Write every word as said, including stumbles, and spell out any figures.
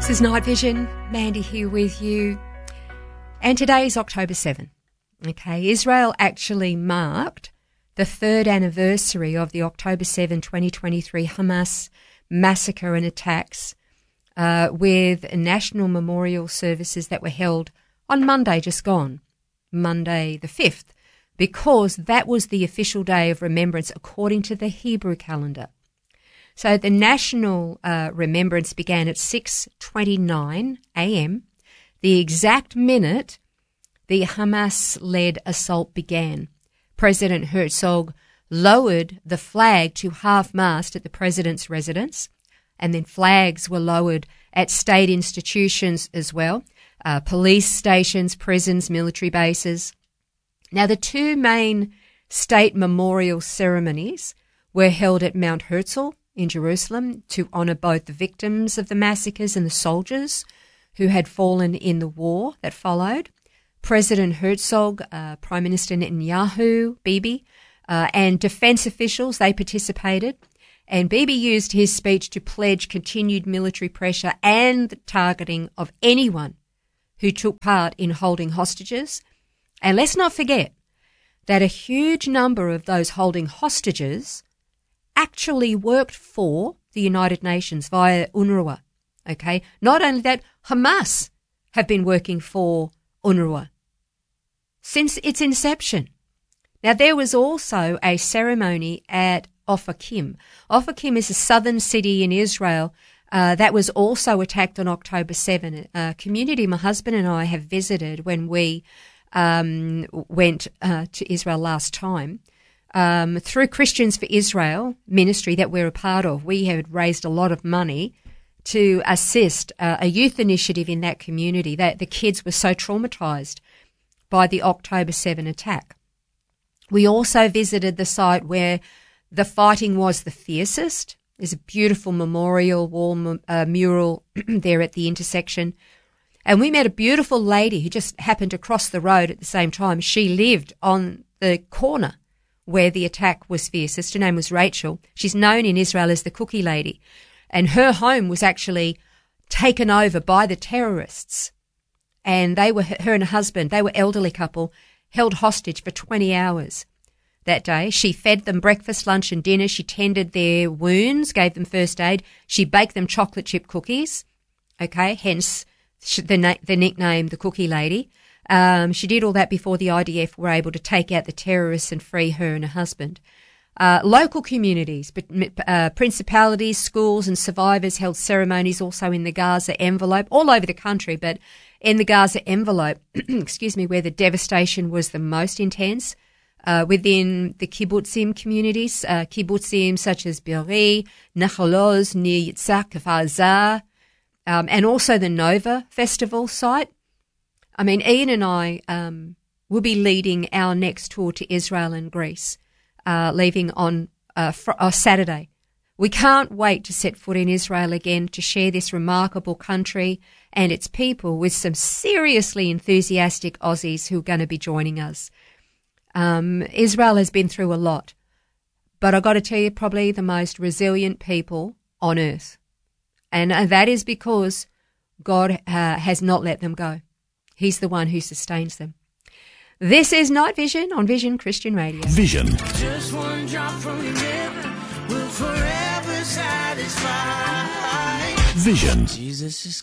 This is Night Vision. Mandy here with you. And today is October seventh. Okay, Israel actually marked the third anniversary of the October seventh, twenty twenty-three Hamas massacre and attacks uh, with national memorial services that were held on Monday just gone, Monday the fifth, because that was the official day of remembrance according to the Hebrew calendar. So the national uh, remembrance began at six twenty-nine a.m., the exact minute the Hamas-led assault began. President Herzog lowered the flag to half-mast at the president's residence, and then flags were lowered at state institutions as well, uh, police stations, prisons, military bases. Now, the two main state memorial ceremonies were held at Mount Herzl in Jerusalem to honour both the victims of the massacres and the soldiers who had fallen in the war that followed. President Herzog, uh, Prime Minister Netanyahu, Bibi, uh, and defence officials, they participated. And Bibi used his speech to pledge continued military pressure and the targeting of anyone who took part in holding hostages. And let's not forget that a huge number of those holding hostages actually worked for the United Nations via UNRWA. Okay, not only that, Hamas have been working for UNRWA since its inception. Now, there was also a ceremony at Ofakim. Ofakim is a southern city in Israel uh, that was also attacked on October seventh. A community my husband and I have visited when we um, went uh, to Israel last time. Um, through Christians for Israel ministry that we're a part of, we had raised a lot of money to assist uh, a youth initiative in that community. That the kids were so traumatised by the October seventh attack. We also visited the site where the fighting was the fiercest. There's a beautiful memorial wall uh, mural there at the intersection. And we met a beautiful lady who just happened to cross the road at the same time. She lived on the corner where the attack was fiercest. Her name was Rachel. She's known in Israel as the Cookie Lady. And her home was actually taken over by the terrorists. And they were, her and her husband, they were elderly couple, held hostage for twenty hours that day. She fed them breakfast, lunch and dinner. She tended their wounds, gave them first aid. She baked them chocolate chip cookies. Okay, hence the, na- the nickname, the Cookie Lady. Um, she did all that before the I D F were able to take out the terrorists and free her and her husband. Uh, local communities, but, uh, principalities, schools and survivors held ceremonies also in the Gaza envelope, all over the country, but in the Gaza envelope, excuse me, where the devastation was the most intense, uh, within the kibbutzim communities, uh, kibbutzim such as Be'eri, Nachal Oz, near Yitzhak, Kfar Aza, um, and also the Nova Festival site. I mean, Ian and I um, will be leading our next tour to Israel and Greece, uh, leaving on uh, fr- uh, Saturday. We can't wait to set foot in Israel again to share this remarkable country and its people with some seriously enthusiastic Aussies who are going to be joining us. Um, Israel has been through a lot, but I've got to tell you, probably the most resilient people on earth. And uh, that is because God uh, has not let them go. He's the one who sustains them. This is Night Vision on Vision Christian Radio. Vision. Just one drop from your river will forever satisfy. Vision. Jesus is